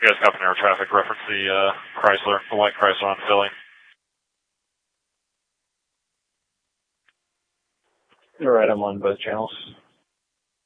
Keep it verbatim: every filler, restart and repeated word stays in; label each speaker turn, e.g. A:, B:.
A: You guys copy air traffic, reference the uh, Chrysler, the white Chrysler on Philly.
B: All right, I'm on both channels.